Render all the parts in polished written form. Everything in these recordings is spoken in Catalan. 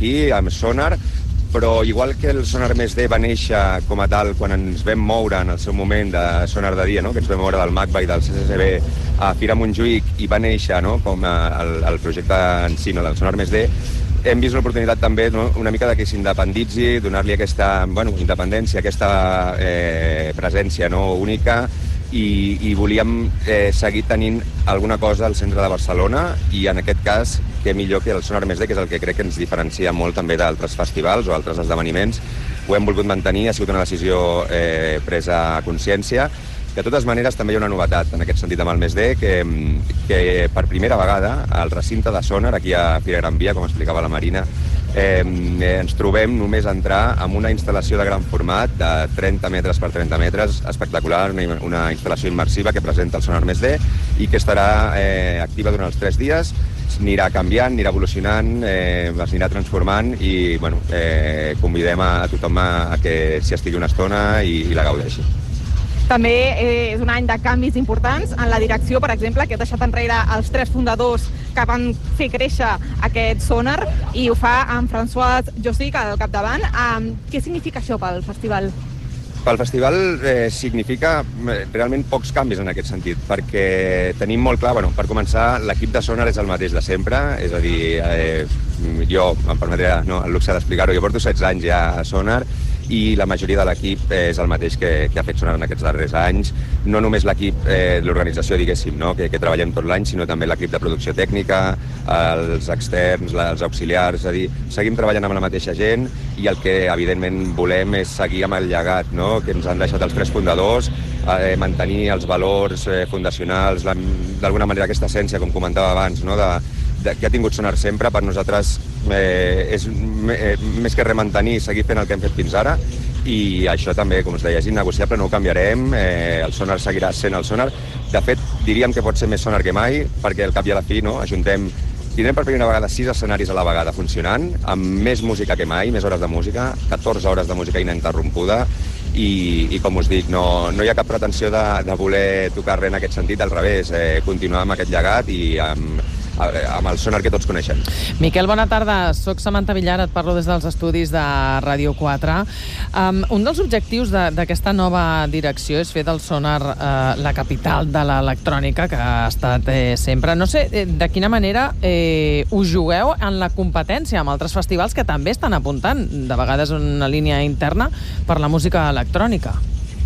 aquí, amb Sonar, però igual que el Sonar Més D va néixer com a tal quan ens vam moure en el seu moment de Sonar de dia, no? Que ens vam moure del MACBA i del CCCB a Fira Montjuïc i va néixer, no? Com el projecte en si, no? Del Sonar Més D, hem vist l'oportunitat també, no? Una mica de que s'independitzi, donar-li aquesta independència, aquesta presència, no? Única, i volíem seguir tenint alguna cosa al centre de Barcelona, i en aquest cas què millor que el Sonar Més D, que és el que crec que ens diferencia molt també d'altres festivals o altres esdeveniments. Ho hem volgut mantenir, ha sigut una decisió presa a consciència. De totes maneres, també hi ha una novetat en aquest sentit amb el Més D, que per primera vegada al recinte de Sonar, aquí a Fira Gran Via, com explicava la Marina, ens trobem només a entrar amb una instal·lació de gran format de 30 metres per 30 metres, espectacular, una instal·lació immersiva que presenta el Sonar Més D i que estarà activa durant els 3 dies, anirà canviant, anirà evolucionant, es anirà transformant i convidem a tothom a que s'hi estigui una estona i la gaudeixi. També és un any de canvis importants en la direcció, per exemple, que ha deixat enrere els 3 fundadors que van fer créixer aquest Sonar i ho fa amb François Jossic al capdavant. Què significa això pel festival? Pel festival significa realment pocs canvis en aquest sentit, perquè tenim molt clar, per començar, l'equip de Sonar és el mateix de sempre, és a dir, jo em permetré el luxe d'explicar-ho, jo porto 16 anys ja a Sonar, i la majoria de l'equip és el mateix que ha fet Sonar en aquests darrers anys. No només l'equip de l'organització, diguéssim, no? que treballem tot l'any, sinó també l'equip de producció tècnica, els externs, els auxiliars, és a dir, seguim treballant amb la mateixa gent, i el que evidentment volem és seguir amb el llegat, no? Que ens han deixat els 3 fundadors, mantenir els valors fundacionals, d'alguna manera aquesta essència, com comentava abans, no? Que ha tingut Sonar sempre, per nosaltres és més que remantenir, seguir fent el que hem fet fins ara, i això també, com us deia, és innegociable, no ho canviarem, el Sonar seguirà sent el Sonar. De fet, diríem que pot ser més Sonar que mai, perquè al cap i a la fi tindrem per primera vegada 6 escenaris a la vegada funcionant, amb més música que mai, més hores de música, 14 hores de música ininterrompuda, i com us dic, no hi ha cap pretensió de voler tocar res en aquest sentit, al revés, continuar amb aquest llegat i amb el Sonar que tots coneixem. Miquel, bona tarda. Soc Samantha Villar, et parlo des dels estudis de Ràdio 4. Un dels objectius d'aquesta nova direcció és fer del Sonar la capital de l'electrònica, que ha estat sempre. No sé de quina manera us jugueu en la competència amb altres festivals que també estan apuntant, de vegades una línia interna, per la música electrònica.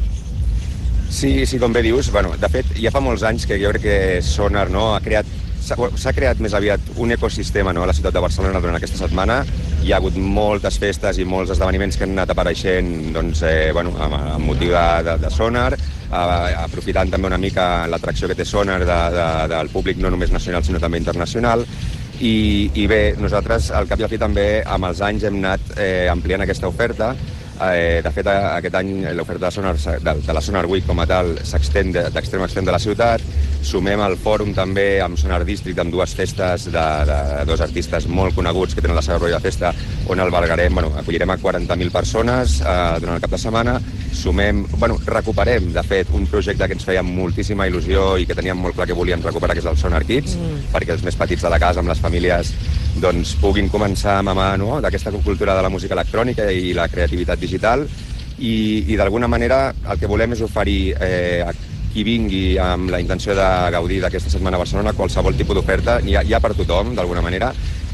Sí, com bé dius. De fet, ja fa molts anys que jo crec que Sonar s'ha creat més aviat un ecosistema, no, a la ciutat de Barcelona durant aquesta setmana. Hi ha hagut moltes festes i molts esdeveniments que han anat apareixent amb motiu de Sonar, aprofitant també una mica l'atracció que té Sonar del públic no només nacional sinó també internacional. I bé, nosaltres al cap i a la fi també amb els anys hem anat ampliant aquesta oferta. De fet, aquest any l'oferta de la Sonar Week com a tal s'extén d'extrem a extrem de la ciutat. Sumem el fòrum també amb Sonar District, amb 2 festes de 2 artistes molt coneguts que tenen la seva pròpia festa, on acollirem a 40.000 persones durant el cap de setmana. Recuperem, de fet, un projecte que ens feia moltíssima il·lusió i que teníem molt clar que volíem recuperar, que és el Sonar Kids, perquè els més petits de la casa, amb les famílies, puguin començar a mamar d'aquesta cultura de la música electrònica i la creativitat digital, i d'alguna manera el que volem és oferir a qui vingui amb la intenció de gaudir d'aquesta setmana a Barcelona qualsevol tipus d'oferta, hi ha per tothom, d'alguna manera,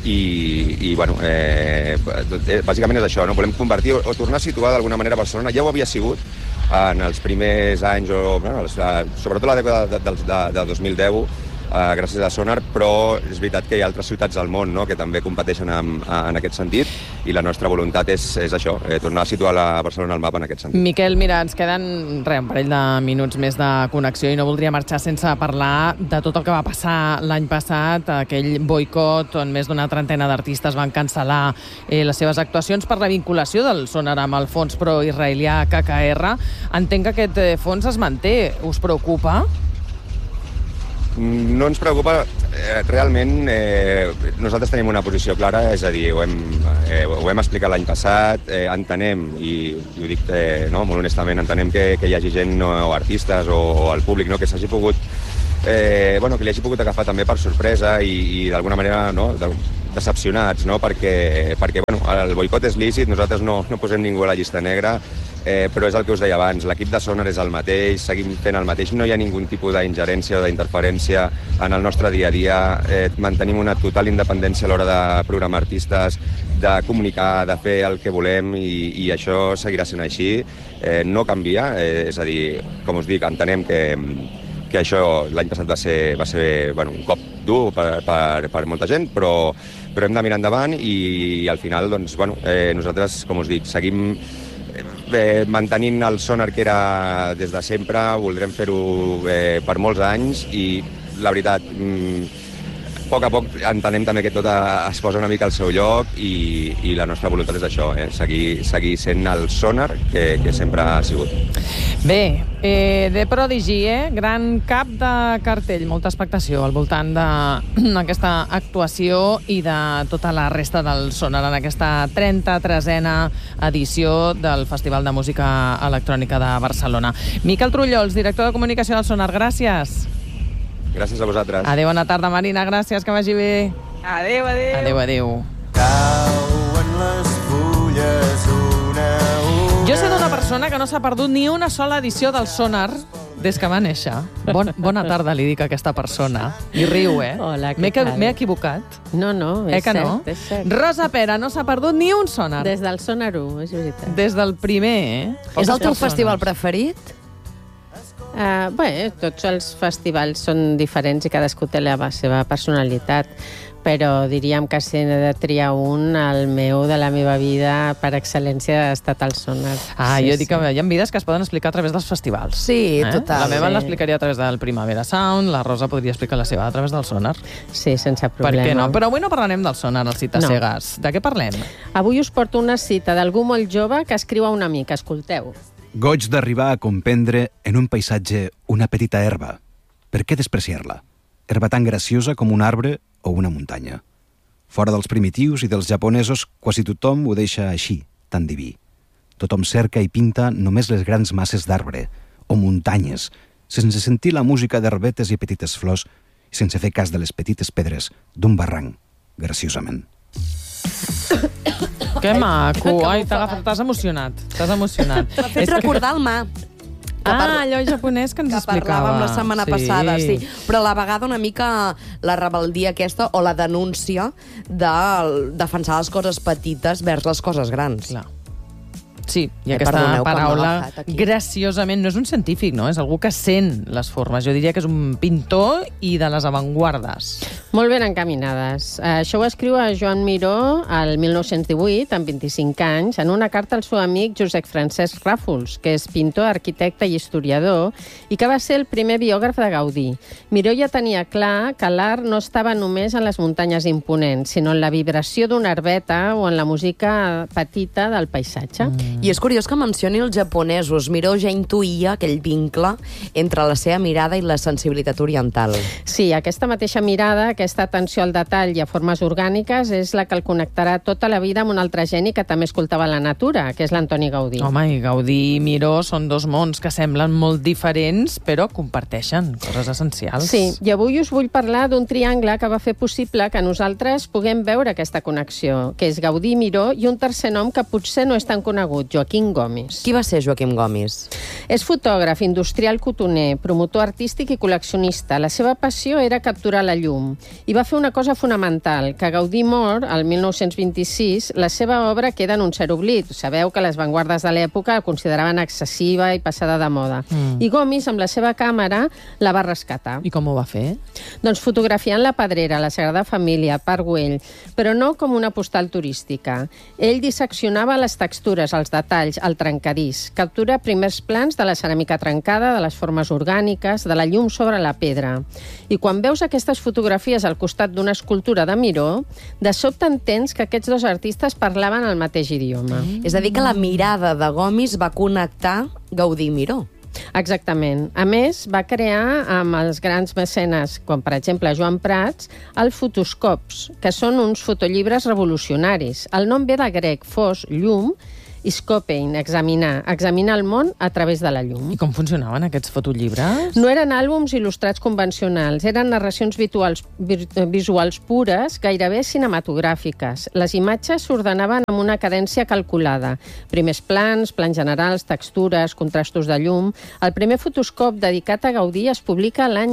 bàsicament és això, no? Volem convertir o tornar a situar d'alguna manera Barcelona. Ja ho havia sigut en els primers anys, sobretot la dècada de 2010, gràcies a Sonar, però és veritat que hi ha altres ciutats del món que també competeixen en aquest sentit, i la nostra voluntat és això, tornar a situar la Barcelona al mapa en aquest sentit. Miquel, mira, ens queden un parell de minuts més de connexió i no voldria marxar sense parlar de tot el que va passar l'any passat, aquell boicot on més d'una trentena d'artistes van cancel·lar les seves actuacions per la vinculació del Sonar amb el fons pro-israelià KKR. Entenc que aquest fons es manté. Us preocupa? No ens preocupa. Realment nosaltres tenim una posició clara, és a dir, ho hem explicat l'any passat, entenem, i ho dic molt honestament, entenem que hi hagi gent, o artistes o el públic, que s'hagi pogut que li hagi pogut agafar també per sorpresa i d'alguna manera decepcionats, no? Perquè el boicot és lícit, nosaltres no posem ningú a la llista negra, però és el que us deia abans, l'equip de Sonar és el mateix, seguim fent el mateix, no hi ha ningun tipus d'ingerència o d'interferència en el nostre dia a dia, mantenim una total independència a l'hora de programar artistes, de comunicar, de fer el que volem i això seguirà sent així, no canvia, és a dir, com us dic, entenem que això l'any passat va ser un cop dur per molta gent, però hem de mirar endavant i al final nosaltres, com us dic, seguim mantenint el Sonar que era des de sempre, voldrem fer-ho per molts anys i la veritat, a poc entenem també que tot es posa una mica al seu lloc i la nostra voluntat és això, seguir sent el Sonar que sempre ha sigut. Bé, The Prodigy, gran cap de cartell, molta expectació al voltant d'aquesta actuació i de tota la resta del Sonar en aquesta 33a edició del Festival de Música Electrònica de Barcelona. Miquel Trullols, director de comunicació del Sonar, gràcies. Gràcies a vosaltres. Adéu, bona tarda, Marina, gràcies, que vagi bé. Adéu. Adéu. Cauen les fulles una. Jo sé d'una persona que no s'ha perdut ni una sola edició del Sonar des que va néixer. Bona tarda, li dic a aquesta persona. I riu, Hola, què tal? M'he equivocat? No, és que cert, no? és cert. Rosa Pera no s'ha perdut ni un Sonar. Des del Sonar 1, és veritat. Des del primer, És el teu festival preferit? Tots els festivals són diferents i cadascú té la seva personalitat, però diríem que si he de triar un, el meu de la meva vida per excel·lència ha estat el Sonar. Jo dic que hi ha vides que es poden explicar a través dels festivals. Sí, total. La meva l'explicaria a través del Primavera Sound, la Rosa podria explicar la seva a través del Sonar. Sí, sense problema. Per què no? Però avui no parlarem del Sonar, al Cita Cegues. De què parlem? Avui us porto una cita d'algú molt jove que escriu a un amic. Escolteu. Goig d'arribar a comprendre en un paisatge una petita herba. Per què despreciar-la? Herba tan graciosa com un arbre o una muntanya. Fora dels primitius i dels japonesos, quasi tothom ho deixa així, tan diví. Tothom cerca i pinta només les grans masses d'arbre o muntanyes, sense sentir la música d'herbetes i petites flors i sense fer cas de les petites pedres d'un barranc, graciosament. Que maco! Ai, t'has emocionat. M'ha fet recordar el mà. Allò japonès que ens explicava. Que parlàvem la setmana passada, sí. Però a la vegada una mica la rebeldia aquesta o la denúncia de defensar les coses petites vers les coses grans. Clar. Sí, i aquesta paraula graciosament no és un científic, no? És algú que sent les formes. Jo diria que és un pintor i de les avantguardes. Molt ben encaminades. Això ho escriu a Joan Miró el 1918, amb 25 anys, en una carta al seu amic Josep Francesc Ràfols, que és pintor, arquitecte i historiador, i que va ser el primer biògraf de Gaudí. Miró ja tenia clar que l'art no estava només en les muntanyes imponents, sinó en la vibració d'una herbeta o en la música petita del paisatge. I és curiós que mencioni els japonesos. Miró ja intuïa aquell vincle entre la seva mirada i la sensibilitat oriental. Sí, aquesta mateixa mirada, aquesta atenció al detall i a formes orgàniques és la que el connectarà tota la vida amb un altre geni que també escoltava la natura, que és l'Antoni Gaudí. Home, i Gaudí i Miró són dos mons que semblen molt diferents, però comparteixen coses essencials. Sí, i avui us vull parlar d'un triangle que va fer possible que nosaltres puguem veure aquesta connexió, que és Gaudí, Miró i un tercer nom que potser no és tan conegut, Joaquim Gomis. Qui va ser Joaquim Gomis? És fotògraf, industrial cotoner, promotor artístic i col·leccionista. La seva passió era capturar la llum. I va fer una cosa fonamental, que Gaudí mor, el 1926, la seva obra queda en un cert oblit. Sabeu que les vanguardes de l'època la consideraven excessiva i passada de moda. I Gomis, amb la seva càmera, la va rescatar. I com ho va fer? Doncs fotografiant la Pedrera, la Sagrada Família, Parc Güell, però no com una postal turística. Ell disseccionava les textures, els detalls, el trencadís. Captura primers plans de la ceràmica trencada, de les formes orgàniques, de la llum sobre la pedra. I quan veus aquestes fotografies al costat d'una escultura de Miró, de sobte entens que aquests dos artistes parlaven el mateix idioma. És a dir, que la mirada de Gomis va connectar Gaudí i Miró. Exactament. A més, va crear amb els grans mecenes, com per exemple Joan Prats, el Fotoscops, que són uns fotollibres revolucionaris. El nom ve de grec, fos, llum, Scopein, examinar el món a través de la llum. I com funcionaven aquests fotollibres? No eren àlbums il·lustrats convencionals, eren narracions visuals pures, gairebé cinematogràfiques. Les imatges s'ordenaven amb una cadència calculada. Primers plans generals, textures, contrastos de llum. El primer fotoscop dedicat a Gaudí es publica l'any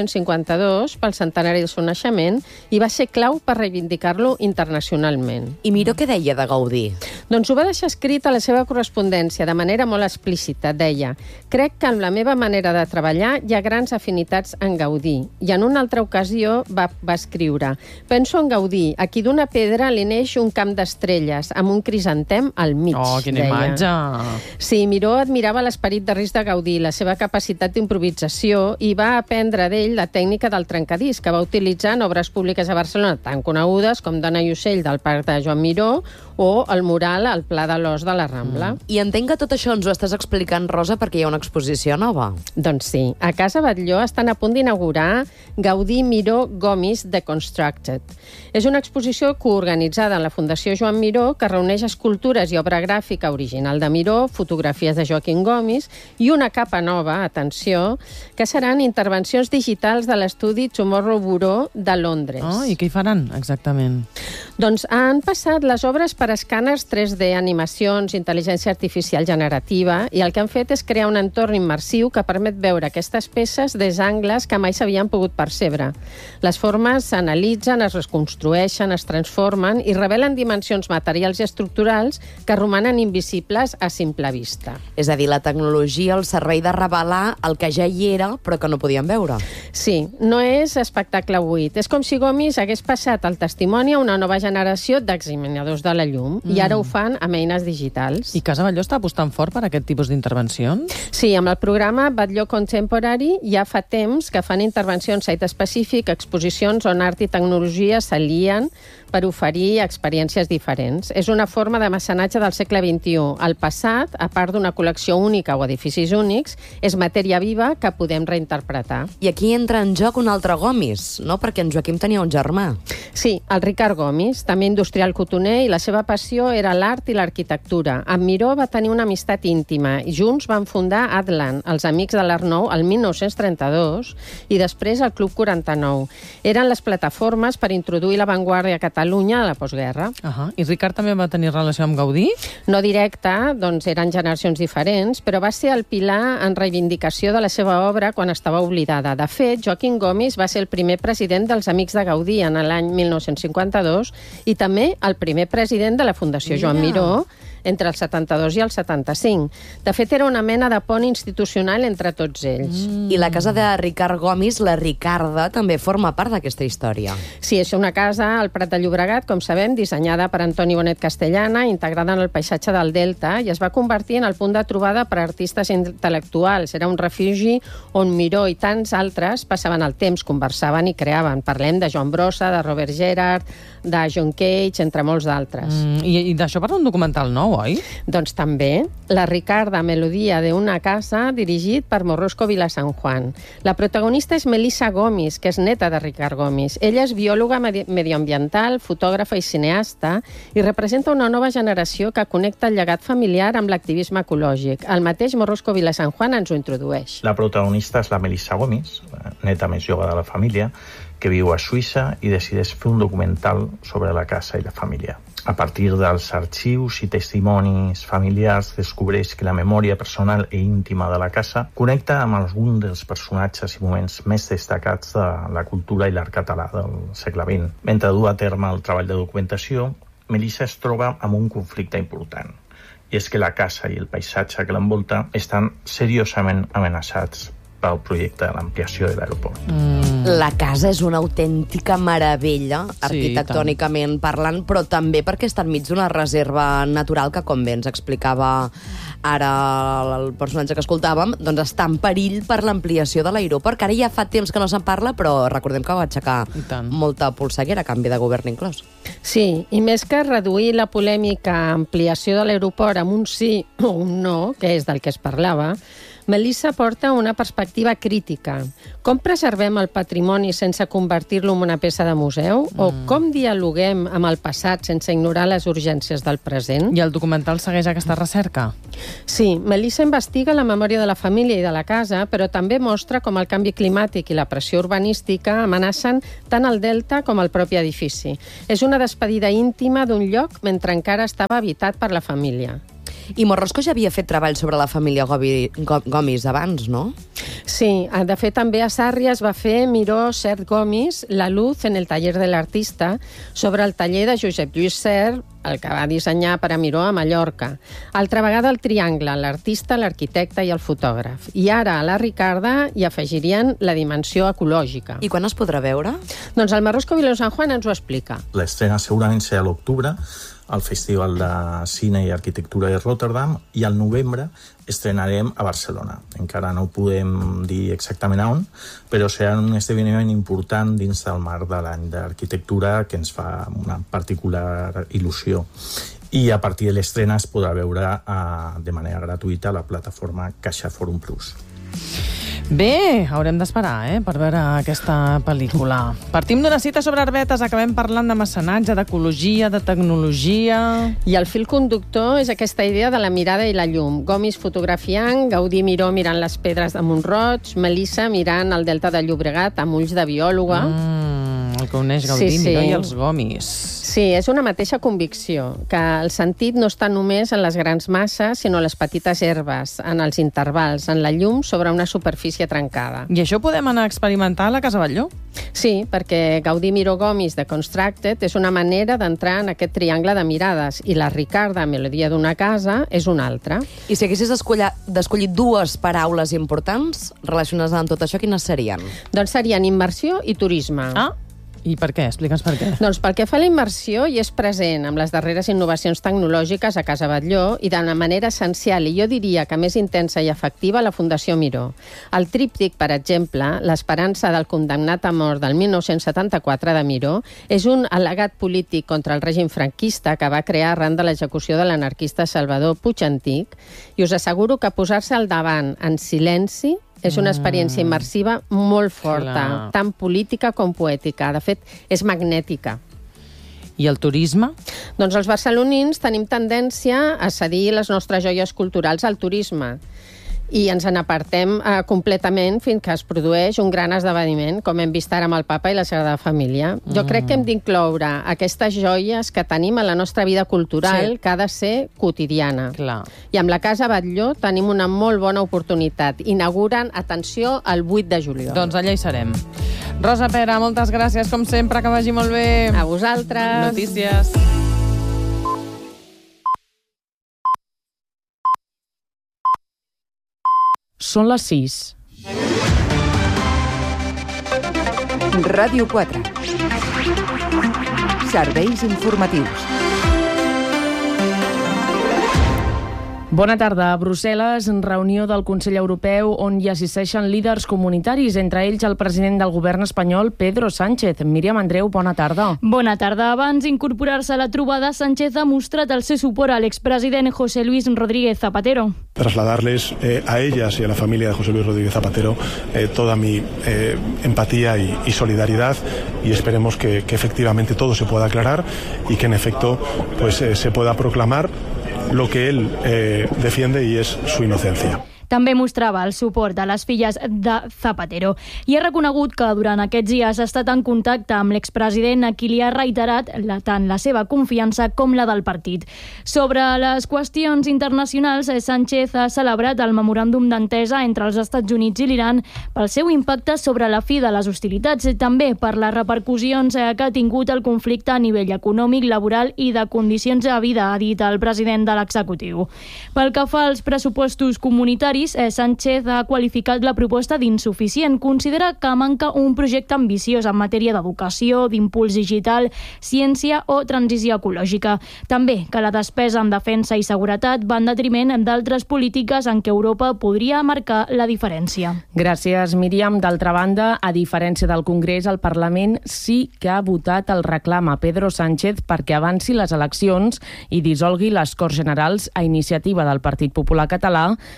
1952 pel centenari del seu naixement i va ser clau per reivindicar-lo internacionalment. I Miró què deia de Gaudí? Doncs ho va deixar escrit a la seva correspondència de manera molt explícita. Deia: crec que en la meva manera de treballar hi ha grans afinitats en Gaudí. I en una altra ocasió va escriure: penso en Gaudí, a qui d'una pedra li neix un camp d'estrelles, amb un crisantem al mig. Oh, quina imatge! Sí, Miró admirava l'esperit de risc de Gaudí, la seva capacitat d'improvisació, i va aprendre d'ell la tècnica del trencadís, que va utilitzar en obres públiques a Barcelona tan conegudes com Dona i ocell del Parc de Joan Miró o el mural al Pla de l'Os de la Rambla. I entenc que tot això ens ho estàs explicant, Rosa, perquè hi ha una exposició nova. Doncs sí. A Casa Batlló estan a punt d'inaugurar Gaudí Miró Gomis Deconstructed. És una exposició coorganitzada a la Fundació Joan Miró que reuneix escultures i obra gràfica original de Miró, fotografies de Joaquim Gomis i una capa nova, atenció, que seran intervencions digitals de l'estudi Tomorrow Bureau de Londres. Oh, i què hi faran, exactament? Doncs han passat les obres per escàners 3D, animacions, intel·ligència artificial generativa, i el que han fet és crear un entorn immersiu que permet veure aquestes peces des d'angles que mai s'havien pogut percebre. Les formes s'analitzen, es reconstrueixen, es transformen i revelen dimensions materials i estructurals que romanen invisibles a simple vista. És a dir, la tecnologia al servei de revelar el que ja hi era però que no podíem veure. Sí, no és espectacle buit. És com si Gomis hagués passat el testimoni a una nova generació d'examinadors de la llum i ara ho fan amb eines digitals. I Casa Batlló està apostant fort per aquest tipus d'intervencions? Sí, amb el programa Batlló Contemporary ja fa temps que fan intervencions site específic, exposicions on art i tecnologia s'alien per oferir experiències diferents. És una forma de mecenatge del segle XXI. El passat, a part d'una col·lecció única o edificis únics, és matèria viva que podem reinterpretar. I aquí entra en joc un altre Gomis, no? Perquè en Joaquim tenia un germà. Sí, el Ricard Gomis, també industrial cotoner, i la seva passió era l'art i l'arquitectura. Amb Miró va tenir una amistat íntima i junts van fundar Atlant, els Amics de l'Art Nou, el 1932, i després el Club 49. Eren les plataformes per introduir l'avantguàrdia a Catalunya a la postguerra. I Ricard també va tenir relació amb Gaudí? No directa, doncs eren generacions diferents, però va ser el pilar en reivindicació de la seva obra quan estava oblidada. De fet, Joaquim Gomis va ser el primer president dels Amics de Gaudí en l'any 1952 i també el primer president de la Fundació Joan Miró entre el 72 i el 75. De fet, era una mena de pont institucional entre tots ells. I la casa de Ricard Gomis, la Ricarda, també forma part d'aquesta història. Sí, és una casa al Prat de Llobregat, com sabem, dissenyada per Antoni Bonet Castellana, integrada en el paisatge del Delta, i es va convertir en el punt de trobada per a artistes intel·lectuals. Era un refugi on Miró i tants altres passaven el temps, conversaven i creaven. Parlem de Joan Brossa, de Robert Gerhard, de John Cage, entre molts d'altres. I d'això parla un documental nou, oi? Doncs també. La Ricarda, melodia d'una casa, dirigit per Morrosco Vilasan Juan. La protagonista és Melissa Gomis, que és neta de Ricard Gomis. Ella és biòloga medioambiental, fotògrafa i cineasta i representa una nova generació que connecta el llegat familiar amb l'activisme ecològic. El mateix Morrosco Vilasan Juan ens ho introdueix. La protagonista és la Melissa Gomis, neta més jove de la família, que viu a Suïssa i decideix fer un documental sobre la casa i la família. A partir dels arxius i testimonis familiars descobreix que la memòria personal i íntima de la casa connecta amb algun dels personatges i moments més destacats de la cultura i l'art català del segle XX. Mentre du a terme el treball de documentació, Melissa es troba amb un conflicte important. I és que la casa i el paisatge que l'envolta estan seriosament amenaçats pel projecte de l'ampliació de l'aeroport. La casa és una autèntica meravella, arquitectònicament parlant, però també perquè està enmig d'una reserva natural que, com bé ens explicava ara el personatge que escoltàvem, doncs està en perill per l'ampliació de l'aeroport, que ara ja fa temps que no se'n parla, però recordem que va aixecar molta polseguera, a canvi de govern inclòs. Sí, i més que reduir la polèmica ampliació de l'aeroport amb un sí o un no, que és del que es parlava, Melissa porta una perspectiva crítica. Com preservem el patrimoni sense convertir-lo en una peça de museu? O com dialoguem amb el passat sense ignorar les urgències del present? I el documental segueix aquesta recerca? Sí, Melissa investiga la memòria de la família i de la casa, però també mostra com el canvi climàtic i la pressió urbanística amenacen tant el delta com el propi edifici. És una despedida íntima d'un lloc mentre encara estava habitat per la família. I Morrosco ja havia fet treball sobre la família Gomis abans, no? Sí, de fet també a Sarri es va fer Miró Sert Gomis, La luz en el taller de l'artista, sobre el taller de Josep Lluís Sert, el que va dissenyar per a Miró a Mallorca. Altra vegada el triangle, l'artista, l'arquitecte i el fotògraf. I ara a la Ricarda hi afegirien la dimensió ecològica. I quan es podrà veure? Doncs el Morrosco Vilo San Juan ens ho explica. L'estrena segurament serà a l'octubre, al Festival de Cine i Arquitectura de Rotterdam, i al novembre estrenarem a Barcelona. Encara no ho podem dir exactament on, però serà un esdeveniment important dins del marc de l'any d'arquitectura que ens fa una particular il·lusió. I a partir de l'estrena es podrà veure de manera gratuïta a la plataforma Caixa Forum Plus. Bé, haurem d'esperar, per veure aquesta pel·lícula. Partim d'una cita sobre arbetes, acabem parlant de mecenatge, d'ecologia, de tecnologia... I el fil conductor és aquesta idea de la mirada i la llum. Gomis fotografiant, Gaudí Miró mirant les pedres de Mont-roig, Melissa mirant el delta de Llobregat amb ulls de biòloga... El que uneix Gaudí, Miró i els Gomis. Sí, és una mateixa convicció, que el sentit no està només en les grans masses, sinó en les petites herbes, en els intervals, en la llum sobre una superfície trencada. I això ho podem anar a experimentar a la Casa Batlló? Sí, perquè Gaudí Miró Gomis de Constructed és una manera d'entrar en aquest triangle de mirades i la Ricarda, melodia d'una casa, és una altra. I si haguessis d'escollir dues paraules importants relacionades amb tot això, quines serien? Doncs serien immersió i turisme. Ah, i per què? Explica'ns per què. Doncs pel que fa a la immersió, hi és present amb les darreres innovacions tecnològiques a Casa Batlló i d'una manera essencial, i jo diria que més intensa i efectiva, la Fundació Miró. El tríptic, per exemple, l'esperança del condemnat a mort del 1974 de Miró, és un al·legat polític contra el règim franquista que va crear arran de l'execució de l'anarquista Salvador Puig Antic, i us asseguro que posar-se al davant en silenci és una experiència immersiva molt forta, tant política com poètica. De fet, és magnètica. I el turisme? Doncs els barcelonins tenim tendència a cedir les nostres joies culturals al turisme. I ens n'apartem completament fins que es produeix un gran esdeveniment, com hem vist ara amb el Papa i la Sagrada Família. Jo crec que hem d'incloure aquestes joies que tenim a la nostra vida cultural, que ha de ser quotidiana. Clar. I amb la Casa Batlló tenim una molt bona oportunitat. Inauguren, atenció, el 8 de juliol. Doncs allà hi serem. Rosa Pera, moltes gràcies, com sempre, que vagi molt bé. A vosaltres. Notícies. Són les 6. Ràdio 4. Serveis informatius. Bona tarda. A Brussel·les, reunió del Consell Europeu on hi assisteixen líders comunitaris, entre ells el president del govern espanyol, Pedro Sánchez. Míriam Andreu, bona tarda. Bona tarda. Abans d'incorporar-se a la trobada, Sánchez ha mostrat el seu suport a l'expresident José Luis Rodríguez Zapatero. Trasladarles a ellas y a la familia de José Luis Rodríguez Zapatero toda mi empatía y solidaridad, y esperemos que efectivamente todo se pueda aclarar y que en efecto pues se pueda proclamar lo que él defiende, y es su inocencia. També mostrava el suport a les filles de Zapatero i ha reconegut que durant aquests dies ha estat en contacte amb l'expresident, a qui li ha reiterat tant la seva confiança com la del partit. Sobre les qüestions internacionals, Sánchez ha celebrat el memoràndum d'entesa entre els Estats Units i l'Iran pel seu impacte sobre la fi de les hostilitats, també per les repercussions que ha tingut el conflicte a nivell econòmic, laboral i de condicions de vida, ha dit el president de l'executiu. Pel que fa als pressupostos comunitaris, Sánchez ha qualificat la proposta d'insuficient. Considera que manca un projecte ambiciós en matèria d'educació, d'impuls digital, ciència o transició ecològica. També que la despesa en defensa i seguretat va en detriment d'altres polítiques en què Europa podria marcar la diferència. Gràcies, Míriam. D'altra banda, a diferència del Congrés, el Parlament sí que ha votat el reclam a Pedro Sánchez perquè avanci les eleccions i dissolgui les Corts Generals a iniciativa del Partit Popular Català. Això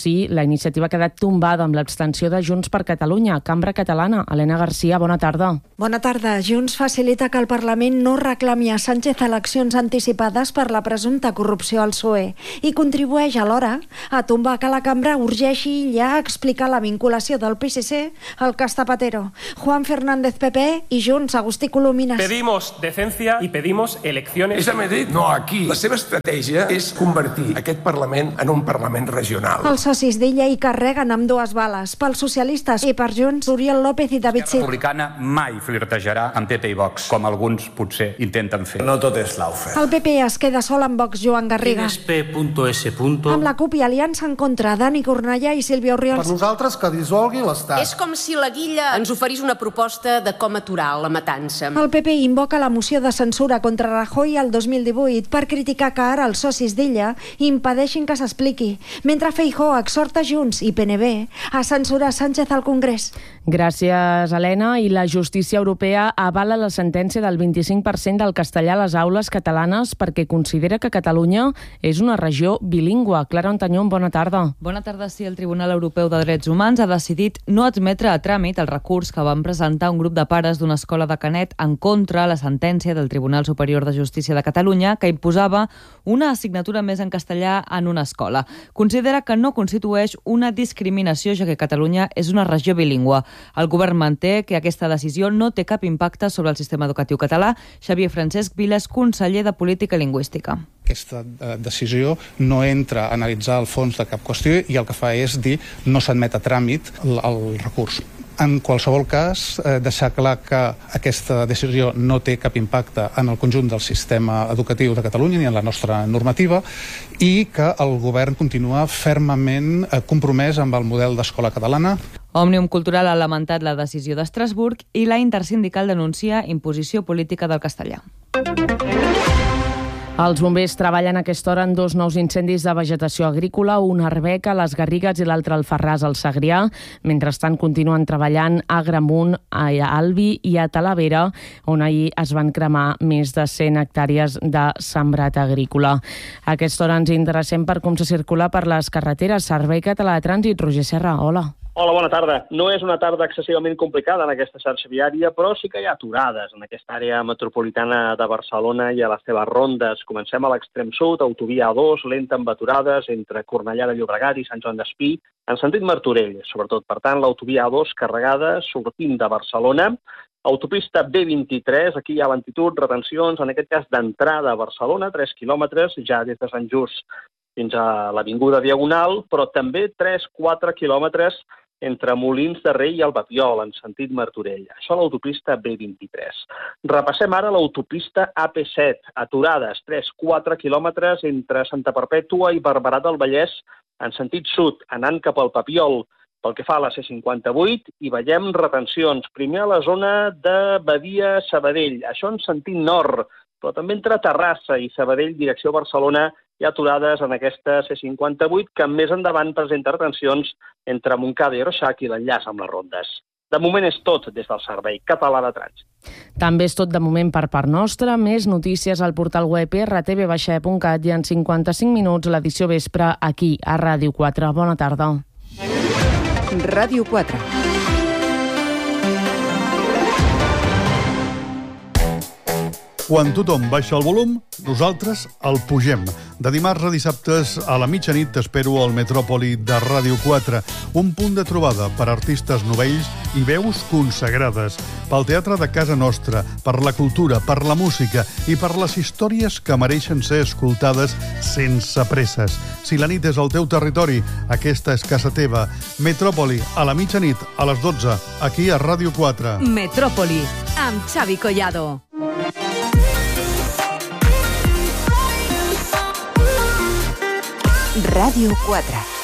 sí, la iniciativa ha quedat tombada amb l'abstenció de Junts per Catalunya, Cambra Catalana. Helena Garcia, bona tarda. Bona tarda. Junts facilita que el Parlament no reclami a Sánchez eleccions anticipades per la presumpta corrupció al PSOE i contribueix alhora a tombar que la cambra urgeixi ja a explicar la vinculació del PSC al cas Zapatero. Juan Fernández, PP, i Junts, Agustí Colomines. Pedimos decencia y pedimos elecciones. És a Madrid, no aquí. La seva estratègia és convertir aquest Parlament en un Parlament regional. Els socis d'Illa hi carreguen amb dues bales. Pels socialistes i per Junts, Oriol López i David Cid. Republicana mai flirtejarà amb PP i Vox, com alguns potser intenten fer. No tot és l'aufer. El PP es queda sol amb Vox, Joan Garriga. P.S. Amb la CUP i Aliança en contra, Dani Cornellà i Sílvia Orriols. Per nosaltres que dissolgui l'Estat. És com si la Guilla ens oferís una proposta de com aturar la matança. El PP invoca la moció de censura contra Rajoy al 2018 per criticar que ara els socis d'Illa impedeixin que s'expliqui, mentre Feijóo exhorta Junts i PNB a censurar Sánchez al Congrés. Gràcies, Helena. I la justícia europea avala la sentència del 25% del castellà a les aules catalanes perquè considera que Catalunya és una regió bilingüe. Clara Antanyón, bona tarda. Bona tarda. Sí, el Tribunal Europeu de Drets Humans ha decidit no admetre a tràmit el recurs que van presentar un grup de pares d'una escola de Canet en contra la sentència del Tribunal Superior de Justícia de Catalunya que imposava una assignatura més en castellà en una escola. Considera que no constitueix una discriminació, ja que Catalunya és una regió bilingüe. El govern manté que aquesta decisió no té cap impacte sobre el sistema educatiu català. Xavier Francesc Vila és conseller de Política Lingüística. Aquesta decisió no entra a analitzar el fons de cap qüestió i el que fa és dir no s'admet a tràmit el recurs. En qualsevol cas, deixar clar que aquesta decisió no té cap impacte en el conjunt del sistema educatiu de Catalunya ni en la nostra normativa i que el govern continua fermament compromès amb el model d'escola catalana. Òmnium Cultural ha lamentat la decisió d'Estrasburg i la Intersindical denuncia imposició política del castellà. Els bombers treballen a aquesta hora en dos nous incendis de vegetació agrícola, un a Arbeca, a les Garrigues, i l'altre al Farràs, al Segrià. Mentrestant, continuen treballant a Agramunt, a Albi i a Talavera, on ahir es van cremar més de 100 hectàrees de sembrat agrícola. A aquesta hora ens interessem per com se circula per les carreteres. Servei Català de Trànsit, Roger Serra, hola. Hola, bona tarda. No és una tarda excessivament complicada en aquesta xarxa viària, però sí que hi ha aturades en aquesta àrea metropolitana de Barcelona i a les seves rondes. Comencem a l'extrem sud, autovia A2, lenta amb aturades entre Cornellà de Llobregat i Sant Joan d'Espí, en sentit Martorell, sobretot. Per tant, l'autovia A2 carregada sortint de Barcelona. Autopista B23, aquí hi ha lentitud, retencions, en aquest cas d'entrada a Barcelona, 3 quilòmetres, ja des de Sant Just fins a l'Avinguda Diagonal, però també 3-4 quilòmetres entre Molins de Rei i el Papiol, en sentit Martorell. Això a l'autopista B23. Repassem ara l'autopista AP7. Aturades, 3-4 quilòmetres entre Santa Perpètua i Barberà del Vallès, en sentit sud, anant cap al Papiol. Pel que fa a la C58, hi veiem retencions. Primer a la zona de Badia-Sabadell, això en sentit nord, però també entre Terrassa i Sabadell, direcció Barcelona, hi ha aturades en aquesta C58 que més endavant presenta retencions entre Montcada i Reixac i l'enllaç amb les rondes. De moment és tot des del Servei Català de Trànsit. També és tot de moment per part nostra. Més notícies al portal web rtv-e.cat i en 55 minuts l'edició vespre aquí a Ràdio 4. Bona tarda. Ràdio 4. Quan tothom baixa el volum, nosaltres el pugem. De dimarts a dissabtes a la mitjanit t'espero al Metròpoli de Ràdio 4, un punt de trobada per artistes novells i veus consagrades, pel teatre de casa nostra, per la cultura, per la música i per les històries que mereixen ser escoltades sense presses. Si la nit és al teu territori, aquesta és casa teva. Metròpoli, a la mitjanit, a les 12, aquí a Ràdio 4. Metròpoli, amb Xavi Collado. Ràdio 4.